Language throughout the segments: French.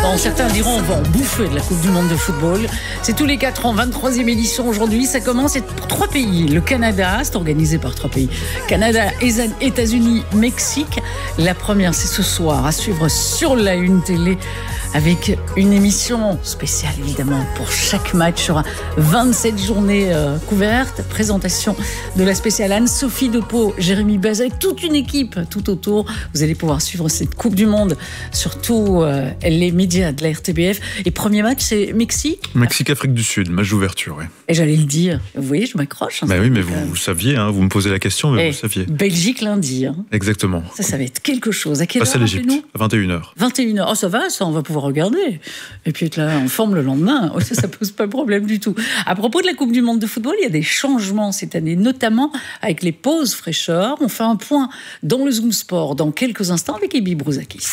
Bon, certains diront on va en bouffer de la Coupe du Monde de football. C'est tous les 4 ans, 23e édition aujourd'hui. Ça commence pour 3 pays. Le Canada, c'est organisé par 3 pays. Canada, États-Unis, Mexique. La première, c'est ce soir, à suivre sur la Une télé avec une émission spéciale évidemment pour chaque match. Il y aura 27 journées couvertes. Présentation de la spéciale Anne-Sophie Depeau, Jérémy Bez, avec toute une équipe tout autour. Vous allez pouvoir suivre cette Coupe du Monde sur tous les médias de la RTBF. Et premier match, c'est Mexique-Afrique du Sud, match d'ouverture, oui. Et j'allais le dire. Vous voyez, je m'accroche. Bah oui, mais vous saviez, hein, vous me posez la question, mais vous saviez. Belgique lundi. Hein. Exactement. Ça va être quelque chose. À quelle heure, à l'Égypte, à 21h. 21h. Oh, ça va, ça, on va pouvoir regarder. Et puis être là en forme le lendemain. Oh, ça pose pas de problème du tout. À propos de la Coupe du Monde de football, il y a des changements cette année, notamment avec les pauses fraîcheur. On fait un point dans le Zoom Sport dans quelques instants avec Ebi Brouzakis.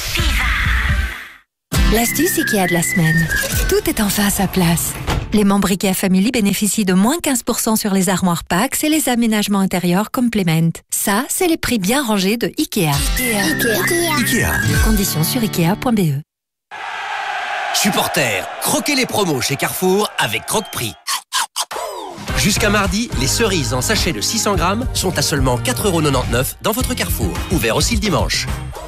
L'astuce IKEA de la semaine. Tout est enfin à sa place. Les membres IKEA Family bénéficient de moins 15% sur les armoires Pax et les aménagements intérieurs Complement. Ça, c'est les prix bien rangés de IKEA. IKEA. Conditions sur ikea.be. Supporters, croquez les promos chez Carrefour avec Croque-Prix. Jusqu'à mardi, les cerises en sachet de 600 grammes sont à seulement 4,99€ dans votre Carrefour. Ouvert aussi le dimanche.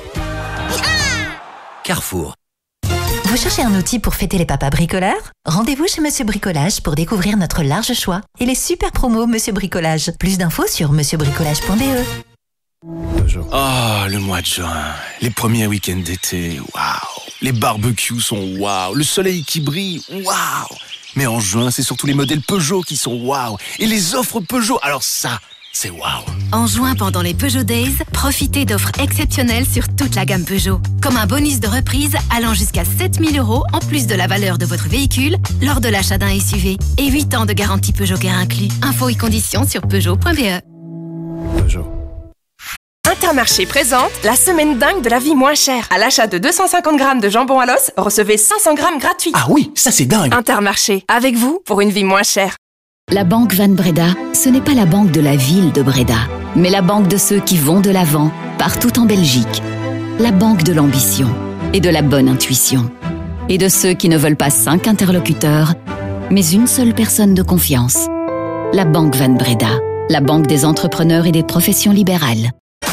Carrefour. Vous cherchez un outil pour fêter les papas bricoleurs ? Rendez-vous chez Monsieur Bricolage pour découvrir notre large choix et les super promos Monsieur Bricolage. Plus d'infos sur monsieurbricolage.be. Ah, le mois de juin, les premiers week-ends d'été, waouh. Les barbecues sont waouh, le soleil qui brille, waouh. Mais en juin, c'est surtout les modèles Peugeot qui sont waouh. Et les offres Peugeot, alors ça, c'est waouh. En juin, pendant les Peugeot Days, profitez d'offres exceptionnelles sur toute la gamme Peugeot. Comme un bonus de reprise allant jusqu'à 7 000 € en plus de la valeur de votre véhicule lors de l'achat d'un SUV. Et 8 ans de garantie Peugeot Care inclus. Infos et conditions sur Peugeot.be. Peugeot. Intermarché présente la semaine dingue de la vie moins chère. À l'achat de 250 grammes de jambon à l'os, recevez 500 grammes gratuits. Ah oui, ça c'est dingue. Intermarché, avec vous pour une vie moins chère. La banque Van Breda, ce n'est pas la banque de la ville de Breda, mais la banque de ceux qui vont de l'avant, partout en Belgique. La banque de l'ambition et de la bonne intuition. Et de ceux qui ne veulent pas 5 interlocuteurs, mais une seule personne de confiance. La banque Van Breda, la banque des entrepreneurs et des professions libérales.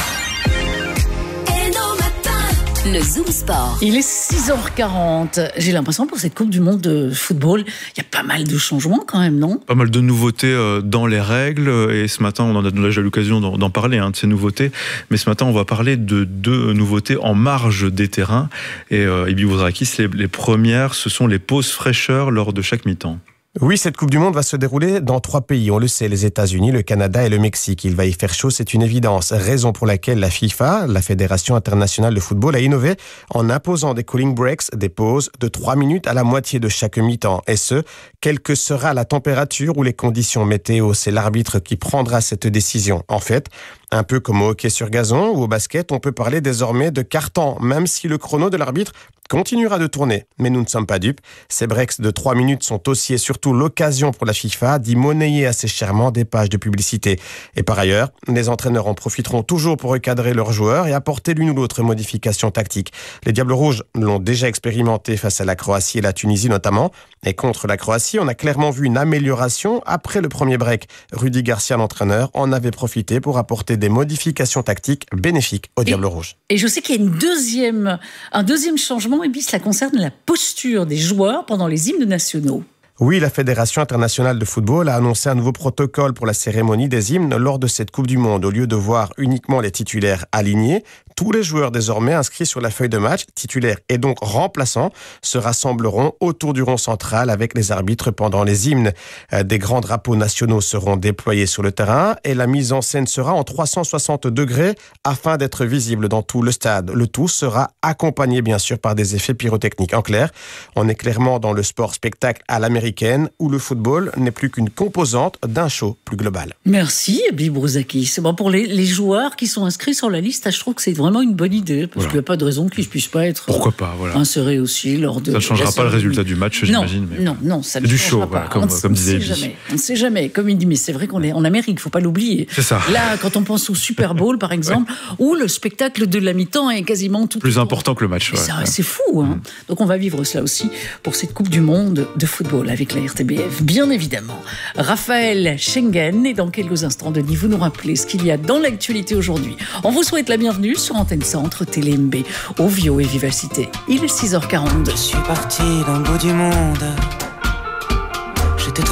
Le Zoom Sport. Il est 6h40. J'ai l'impression pour cette Coupe du Monde de football, il y a pas mal de changements quand même, non ? Pas mal de nouveautés dans les règles. Et ce matin, on en a déjà l'occasion d'en parler, de ces nouveautés. Mais ce matin, on va parler de 2 nouveautés en marge des terrains. Et Ebi Brouzakis, les premières, ce sont les pauses fraîcheur lors de chaque mi-temps. Oui, cette Coupe du Monde va se dérouler dans 3 pays. On le sait, les États-Unis, le Canada et le Mexique. Il va y faire chaud, c'est une évidence. Raison pour laquelle la FIFA, la Fédération internationale de football, a innové en imposant des cooling breaks, des pauses de 3 minutes à la moitié de chaque mi-temps. Et ce, quelle que sera la température ou les conditions météo. C'est l'arbitre qui prendra cette décision. En fait, un peu comme au hockey sur gazon ou au basket, on peut parler désormais de carton, même si le chrono de l'arbitre continuera de tourner. Mais nous ne sommes pas dupes. Ces breaks de 3 minutes sont aussi et surtout l'occasion pour la FIFA d'y monnayer assez chèrement des pages de publicité. Et par ailleurs, les entraîneurs en profiteront toujours pour recadrer leurs joueurs et apporter l'une ou l'autre modification tactique. Les Diables Rouges l'ont déjà expérimenté face à la Croatie et la Tunisie notamment. Et contre la Croatie, on a clairement vu une amélioration après le premier break. Rudy Garcia, l'entraîneur, en avait profité pour apporter des modifications tactiques bénéfiques aux Diables Rouges. Et je sais qu'il y a un deuxième changement, et puis cela concerne la posture des joueurs pendant les hymnes nationaux. Oui, la Fédération internationale de football a annoncé un nouveau protocole pour la cérémonie des hymnes lors de cette Coupe du Monde. Au lieu de voir uniquement les titulaires alignés, tous les joueurs désormais inscrits sur la feuille de match, titulaires et donc remplaçants, se rassembleront autour du rond central avec les arbitres pendant les hymnes. Des grands drapeaux nationaux seront déployés sur le terrain et la mise en scène sera en 360 degrés afin d'être visible dans tout le stade. Le tout sera accompagné bien sûr par des effets pyrotechniques. En clair, on est clairement dans le sport spectacle à l'américaine où le football n'est plus qu'une composante d'un show plus global. Merci Ebi Brouzakis. Bon, pour les joueurs qui sont inscrits sur la liste, je trouve que c'est vraiment vraiment une bonne idée, parce qu'il n'y a pas de raison qu'il ne puisse pas être pourquoi pas, voilà. inséré aussi lors de... Ça ne changera pas le résultat du match, j'imagine. Non, ça ne du changera show, pas. voilà, comme disait Ebi. On ne sait jamais, comme il dit, mais c'est vrai qu'on est en Amérique, il ne faut pas l'oublier. C'est ça. Là, quand on pense au Super Bowl, par exemple, où le spectacle de la mi-temps est quasiment tout... Plus important que le match. C'est fou, hein. Donc on va vivre cela aussi pour cette Coupe du Monde de football avec la RTBF, bien évidemment. Raphaël Schengen, et dans quelques instants, Denis, vous nous rappelez ce qu'il y a dans l'actualité aujourd'hui. On vous souhaite la bienvenue sur Antenne Centre, TéléMB, Ovio et Vivacité. Il est 6h42. Je suis parti d'un bout du monde